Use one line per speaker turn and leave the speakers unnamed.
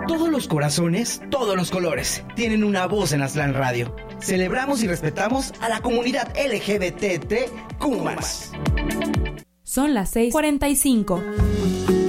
Todos los corazones, todos los colores, tienen una voz en Aztlán Radio. Celebramos y respetamos a la comunidad LGBTQ+.
Son las 6:45.